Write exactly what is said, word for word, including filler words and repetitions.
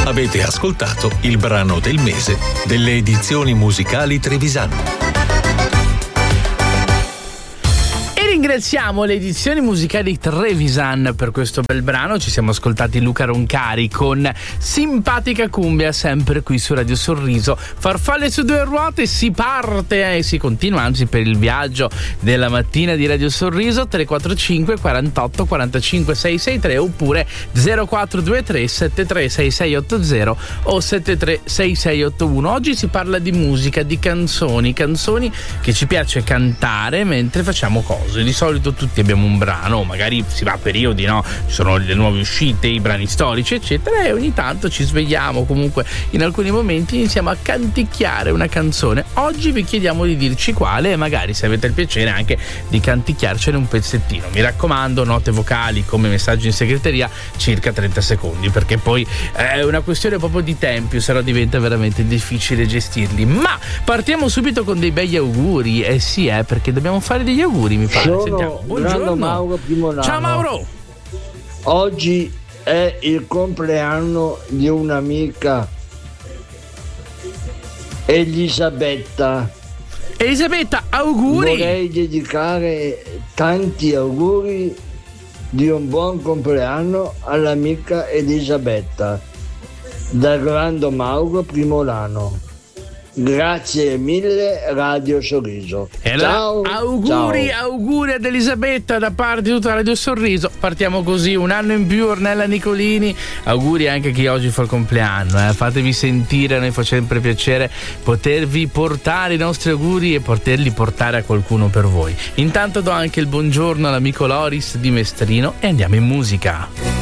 Avete ascoltato il brano del mese delle edizioni musicali Trevisan. Ringraziamo le edizioni musicali Trevisan per questo bel brano. Ci siamo ascoltati Luca Roncari con Simpatica Cumbia, sempre qui su Radio Sorriso. Farfalle su due ruote, si parte e si continua anzi per il viaggio della mattina di Radio Sorriso. Tre quattro cinque quarantotto quarantacinque seicentosessantatré oppure zero quattro due tre sette tre sei sei otto zero o sette tre sei sei otto uno. Oggi si parla di musica, di canzoni, canzoni che ci piace cantare mentre facciamo cose. Di solito tutti abbiamo un brano, magari si va a periodi, no? Ci sono le nuove uscite, i brani storici, eccetera, e ogni tanto ci svegliamo, comunque in alcuni momenti iniziamo a canticchiare una canzone. Oggi vi chiediamo di dirci quale e magari, se avete il piacere, anche di canticchiarcene un pezzettino. Mi raccomando, note vocali come messaggi in segreteria, circa trenta secondi, perché poi è una questione proprio di tempi, se no diventa veramente difficile gestirli. Ma partiamo subito con dei begli auguri, eh sì, eh, perché dobbiamo fare degli auguri, mi pare. Sono Buongiorno Mauro Primolano. Ciao Mauro. Oggi è il compleanno di un'amica, Elisabetta. Elisabetta, auguri. Vorrei dedicare tanti auguri di un buon compleanno all'amica Elisabetta dal grande Mauro Primolano. Grazie mille Radio Sorriso. E ciao, auguri, ciao. auguri ad Elisabetta da parte di tutta Radio Sorriso. Partiamo così, un anno in più, Ornella Nicolini. Auguri anche a chi oggi fa il compleanno, eh. Fatevi sentire, a noi fa sempre piacere potervi portare i nostri auguri e poterli portare a qualcuno per voi. Intanto do anche il buongiorno all'amico Loris di Mestrino e andiamo in musica.